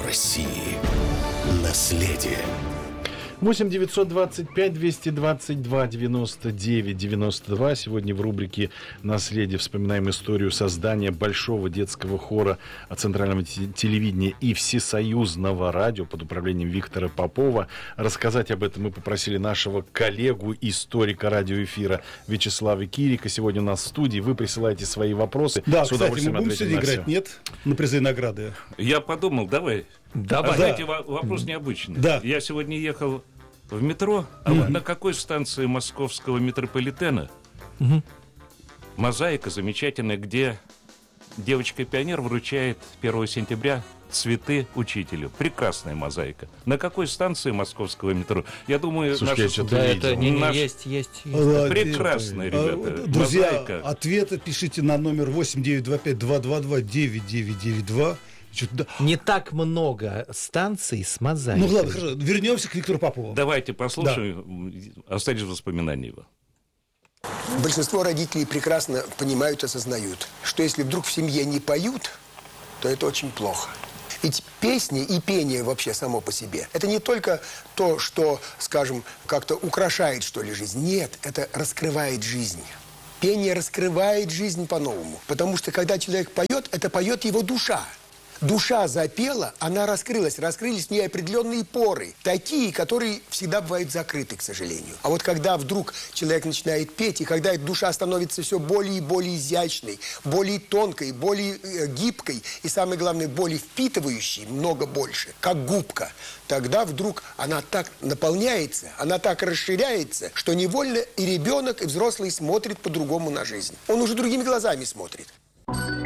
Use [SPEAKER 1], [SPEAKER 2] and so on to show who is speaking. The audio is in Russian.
[SPEAKER 1] России. Наследие.
[SPEAKER 2] 8 925 222 99 92. Сегодня в рубрике «Наследие» вспоминаем историю создания Большого детского хора Центрального телевидения и Всесоюзного радио под управлением Виктора Попова. Рассказать об этом мы попросили нашего коллегу, историка радиоэфира Вячеслава Кирика. Сегодня у нас в студии. Вы присылаете свои вопросы.
[SPEAKER 3] Да, кстати, мы будем сегодня играть, нет? На призы и награды.
[SPEAKER 4] Я подумал, давай. Знаете, вопрос необычный.
[SPEAKER 3] Да.
[SPEAKER 4] Я сегодня ехал в метро, а вот на какой станции московского метрополитена мозаика замечательная, где девочка-пионер вручает 1 сентября цветы учителю. Прекрасная мозаика. На какой станции московского метро? Я думаю,
[SPEAKER 2] слушайте,
[SPEAKER 4] есть. Прекрасная, ребята.
[SPEAKER 3] Друзья,
[SPEAKER 4] мозаика.
[SPEAKER 3] ответы пишите на номер 8-925-222-9992.
[SPEAKER 5] Не так много станций с мозаикой.
[SPEAKER 3] Ну ладно, хорошо. Вернемся к Виктору Попову.
[SPEAKER 4] Давайте послушаем, останется воспоминания его.
[SPEAKER 6] Большинство родителей прекрасно понимают, осознают, что если вдруг в семье не поют, то это очень плохо. Ведь песни и пение вообще само по себе, это не только то, что, скажем, как-то украшает, что ли, жизнь. Нет, это раскрывает жизнь. Пение раскрывает жизнь по-новому. Потому что, когда человек поет, это поет его душа. Душа запела, она раскрылась. Раскрылись в ней определенные поры. Такие, которые всегда бывают закрыты, к сожалению. А вот когда вдруг человек начинает петь, и когда эта душа становится все более и более изящной, более тонкой, более гибкой, и самое главное, более впитывающей, много больше, как губка, тогда вдруг она так наполняется, она так расширяется, что невольно и ребенок, и взрослый смотрит по-другому на жизнь. Он уже другими глазами смотрит.